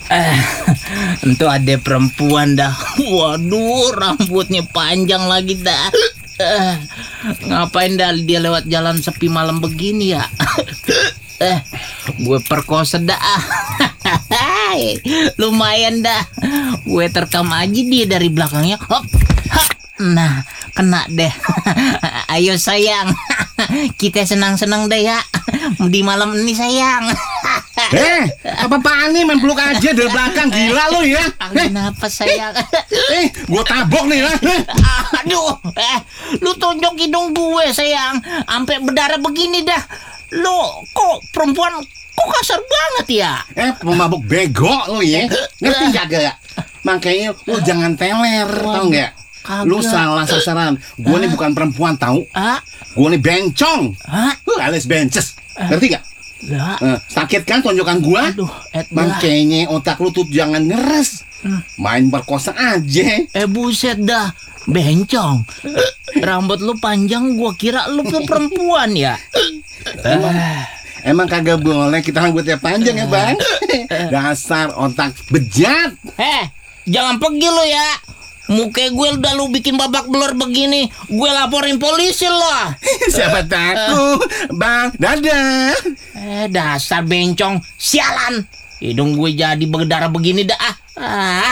Eh, Itu ada perempuan dah. Waduh, rambutnya panjang lagi dah. Ngapain dah dia lewat jalan sepi malam begini ya? Gue perkosa dah. Lumayan dah. Gue terkam aja dia dari belakangnya. Hop, hop. Nah, kena deh. Ayo sayang, kita senang-senang deh ya di malam ini sayang. Apa-apaan nih, main peluk aja dari belakang, gila lu ya. Kenapa sayang? Gue tabok nih ya. Aduh, lu tonjok hidung gue sayang, sampai berdarah begini dah. Lu kok perempuan kok kasar banget ya? Pemabuk bego lu ya. Ngerti kagak? Makanya lu jangan teler, tau nggak? Lu salah sasaran. Gue nih bukan perempuan tahu. Gue nih bencong. Alias bences. Ngerti gak? Sakit kan tonjokan gue? Makanya otak lu tuh jangan ngeres. Main berkosa aja. Buset dah, bencong. Rambut lu panjang, gua kira lu tuh perempuan ya. Emang kagak boleh kita rambutnya panjang ya bang? Dasar otak bejat. Jangan pergi lu ya. Muka gue udah lu bikin babak belur begini, gue laporin polisi loh. Siapa takut, bang? Dadah. Dasar bencong, sialan. Hidung gue jadi berdarah begini dah.